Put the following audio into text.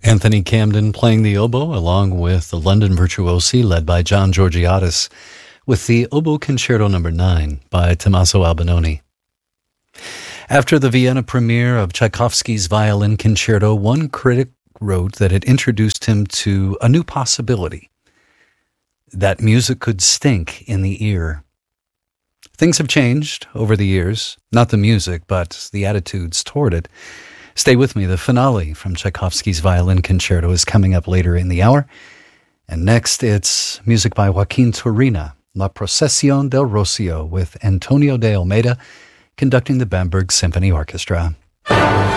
Anthony Camden playing the oboe along with the London Virtuosi led by John Georgiadis with the Oboe Concerto No. 9 by Tommaso Albinoni. After the Vienna premiere of Tchaikovsky's Violin Concerto, one critic wrote that it introduced him to a new possibility, that music could stink in the ear. Things have changed over the years, not the music, but the attitudes toward it. Stay with me. The finale from Tchaikovsky's Violin Concerto is coming up later in the hour. And next, it's music by Joaquin Turina, La Procesión del Rocío, with Antonio de Almeida conducting the Bamberg Symphony Orchestra.